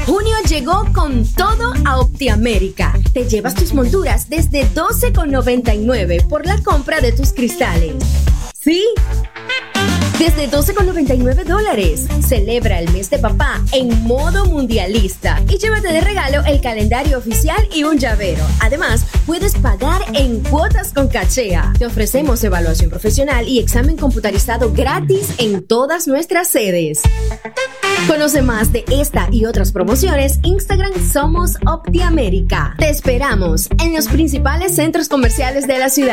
Junio llegó con todo a Optiamérica. Te llevas tus monturas desde $12,99 por la compra de tus cristales. ¿Sí? Desde $12,99. Celebra el mes de papá en modo mundialista y llévate de regalo el calendario oficial y un llavero. Además, puedes pagar en cuotas con Cachea. Te ofrecemos evaluación profesional y examen computarizado gratis en todas nuestras sedes. Conoce más de esta y otras promociones. Instagram Somos Optiamérica. Te esperamos en los principales centros comerciales de la ciudad.